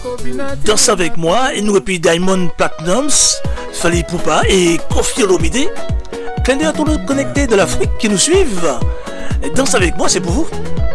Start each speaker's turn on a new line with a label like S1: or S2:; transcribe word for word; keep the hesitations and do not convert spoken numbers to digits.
S1: Danse avec moi, et nous et puis Diamond Platnumz, Fali Poupa et Koffi Olomide. Clin d'œil à tous les connectés de l'Afrique qui nous suivent. Danse avec moi, c'est pour vous.